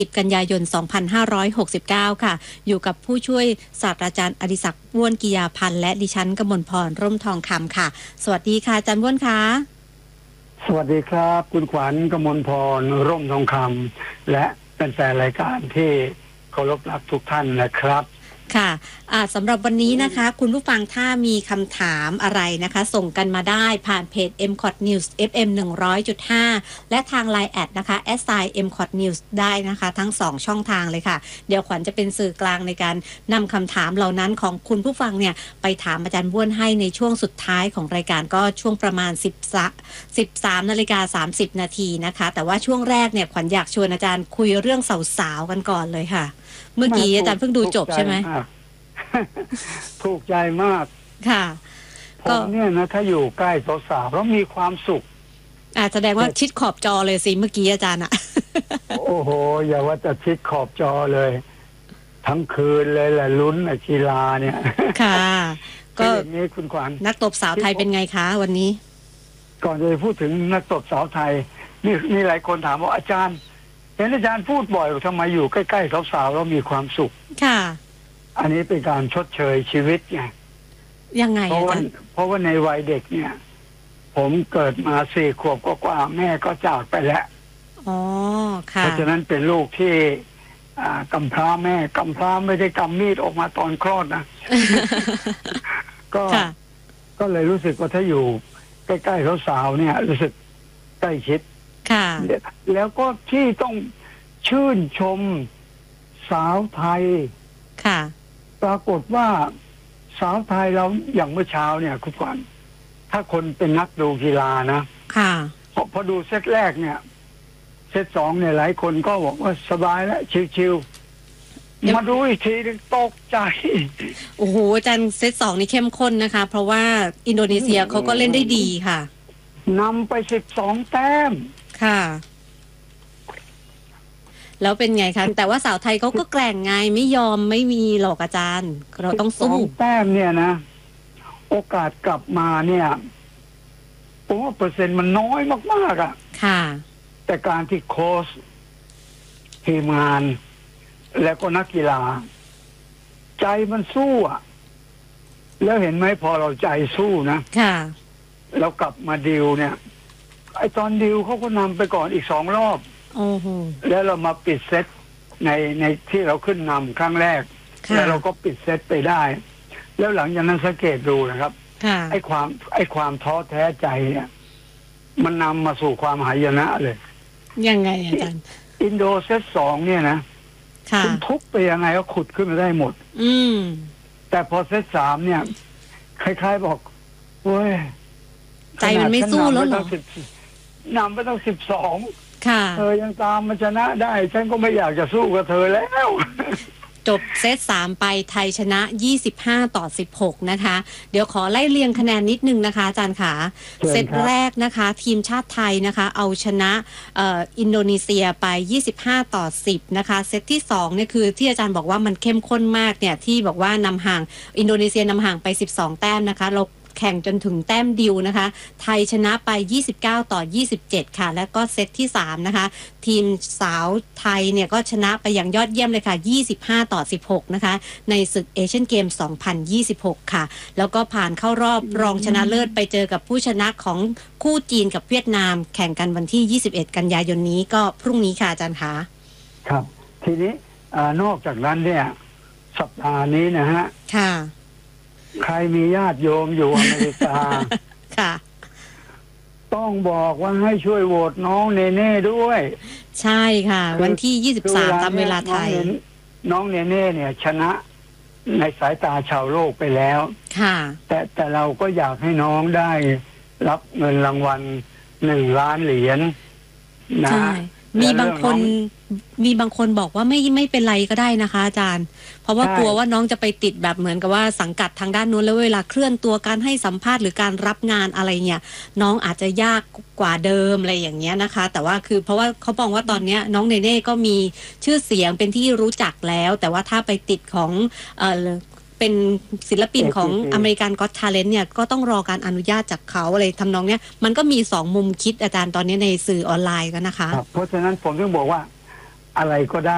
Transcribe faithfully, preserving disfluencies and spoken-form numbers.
สิบกันยายน สองพันห้าร้อยหกสิบเก้า ค่ะอยู่กับผู้ช่วยศาสตราจารย์อดิศักดิ์ บ้วนกิยาพันธ์และดิฉันกมลพร ร่มทองคำค่ะสวัสดีค่ะอาจารย์บ้วนคะสวัสดีครับคุณขวัญกมลพร ร่มทองคำและเป็นแฟนรายการที่เคารพรักทุกท่านนะครับค่ะสำหรับวันนี้นะคะคุณผู้ฟังถ้ามีคำถามอะไรนะคะส่งกันมาได้ผ่านเพจ เอ็ม คอท News เอฟ เอ็ม หนึ่งร้อยจุดห้า และทาง ไลน์ แอดนะคะ แอท ไซน์ เอ็ม คอท News ได้นะคะทั้งสองช่องทางเลยค่ะเดี๋ยวขวัญจะเป็นสื่อกลางในการนำคำถามเหล่านั้นของคุณผู้ฟังเนี่ยไปถามอาจารย์บ้วนให้ในช่วงสุดท้ายของรายการก็ช่วงประมาณสิบสามนาฬิกาสามสิบนาทีนะคะแต่ว่าช่วงแรกเนี่ยขวัญอยากชวนอาจารย์คุยเรื่องสาวๆกันก่อนเลยค่ะเมื่อกี้อาจารย์เพิ่งดูจบใช่ไหมถูกใจมากค่ะผมเนี่ยนะถ้าอยู่ใกล้สาวๆแล้วมีความสุขอ่าแสดงว่าชิดขอบจอเลยสิเมื่อกี้อาจารย์อะโอ้โหอย่าว่าจะชิดขอบจอเลยทั้งคืนเลยแหละลุ้นกีฬาเนี่ยค่ะก็อย่างนี้คุณขวัญนักตบสาวไทยเป็นไงคะวันนี้ก่อนจะพูดถึงนักตบสาวไทยนี่มีหลายคนถามว่าอาจารย์เห็นอาจารย์พูดบ่อยทำไมอยู่ใกล้ๆสาวๆแล้วมีความสุขค่ะอันนี้เป็นการชดเชยชีวิตไงยังไงเพราะว่าเพราะว่าในวัยเด็กเนี่ยผมเกิดมาสี่ขวบก็กว่าแม่ก็จากไปแล้วอ๋อค่ะเพราะฉะนั้นเป็นลูกที่กำพร้าแม่กำพร้าไม่ได้กำมีดออกมาตอนคลอดนะก็ก็เลยรู้สึกว่าถ้าอยู่ใกล้ๆสาวๆเนี่ยรู้สึกใกล้ชิดค่ะแล้วก็ที่ต้องชื่นชมสาวไทยค่ะปรากฏว่าสาวไทยเราอย่างเมื่อเช้าเนี่ยคุณขวัญถ้าคนเป็นนักดูกีฬานะค่ะพอพอดูเซตแรกเนี่ยเซตสองเนี่ยหลายคนก็บอกว่าสบายแล้วชิวๆมาดูอีกทีนึงตกใจโอ้โหอาจารย์เซตสองนี่เข้มข้นนะคะเพราะว่าอินโดนีเซียเขาก็เล่นได้ดีค่ะนำไปสิบสองแต้มค่ะแล้วเป็นไงคะแต่ว่าสาวไทยเขาก็แกร่งไงไม่ยอมไม่มีหรอกอาจารย์เราต้องสู้แต้มเนี่ยนะโอกาสกลับมาเนี่ยผมว่าเปอร์เซ็นต์มันน้อยมากๆอ่ะค่ะแต่การที่โค้ชทีมงานแล้วก็นักกีฬาใจมันสู้อ่ะแล้วเห็นไหมพอเราใจสู้นะค่ะเรากลับมาดิวเนี่ยไอตอนดิวเขาก็นำไปก่อนอีกสองรอบโอ้โหแล้วเรามาปิดเซตในในที่เราขึ้นนำครั้งแรกแล้วเราก็ปิดเซตไปได้แล้วหลังจากนั้นสังเกตดูนะครับไอ้ความไอ้ความท้อแท้ใจเนี่ยมันนำมาสู่ความหายนะเลยยังไงอาจารย์อินโดเซตสองเนี่ยนะคุณทุบไปยังไงก็ขุดขึ้นมาได้หมดอืมแต่พอเซตสามเนี่ยคล้ายๆบอกเว้ยใจมันไม่สู้แล้วหรอนำไปต้องสิบสองเธอยังตามมันชนะได้ฉันก็ไม่อยากจะสู้กับเธอแล้วจบเซตสามไปไทยชนะยี่สิบห้าต่อสิบหกนะคะเดี๋ยวขอไล่เรียงคะแนนนิดนึงนะคะอาจารย์ขาเซตแรกนะคะทีมชาติไทยนะคะเอาชนะเอ่ออินโดนีเซียไปยี่สิบห้าต่อสิบนะคะเซตที่สองเนี่ยคือที่อาจารย์บอกว่ามันเข้มข้นมากเนี่ยที่บอกว่านำห่างอินโดนีเซียนำห่างไปสิบสองแต้มนะคะเราแข่งจนถึงแต้มดิวนะคะไทยชนะไปยี่สิบเก้าต่อยี่สิบเจ็ดค่ะแล้วก็เซตที่สามนะคะทีมสาวไทยเนี่ยก็ชนะไปอย่างยอดเยี่ยมเลยค่ะยี่สิบห้าต่อสิบหกนะคะในศึกเอเชียนเกมสองพันยี่สิบหกค่ะแล้วก็ผ่านเข้ารอบรองชนะเลิศไปเจอกับผู้ชนะของคู่จีนกับเวียดนามแข่งกันวันที่ยี่สิบเอ็ดกันยายนนี้ก็พรุ่งนี้ค่ะอาจารย์คะครับทีนี้นอกจากนั้นเนี่ยสัปดาห์นี้นะฮะค่ะใครมีญาติโยมอยู่อเมริกาค่ะต้องบอกว่าให้ช่วยโหวตน้องเนเน่ด้วยใช่ค่ะวันที่ยี่สิบสามตามเวลาไทยน้องเนเน่เนี่ยชนะในสายตาชาวโลกไปแล้วค่ะแต่แต่เราก็อยากให้น้องได้รับเงินรางวัลหนึ่งล้านเหรียญนะมีบางคนมีบางคนบอกว่าไม่ไม่เป็นไรก็ได้นะคะอาจารย์เพราะว่ากลัวว่าน้องจะไปติดแบบเหมือนกับว่าสังกัดทางด้านนู้นแล้วเวลาเคลื่อนตัวการให้สัมภาษณ์หรือการรับงานอะไรเนี่ยน้องอาจจะยากกว่าเดิมอะไรอย่างเงี้ยนะคะแต่ว่าคือเพราะว่าเขาบอกว่าตอนเนี้ยน้องเนเน่ก็มีชื่อเสียงเป็นที่รู้จักแล้วแต่ว่าถ้าไปติดของเอ่อเป็นศิลปินของอเมริกันก็อต ทาเลนต์เนี่ยก็ต้องรอการอนุญาตจากเขาอะไรทำนองเนี้ยมันก็มีสองมุมคิดอาจารย์ตอนนี้ในสื่อออนไลน์กันนะคะเพราะฉะนั้นผมถึงบอกว่าอะไรก็ได้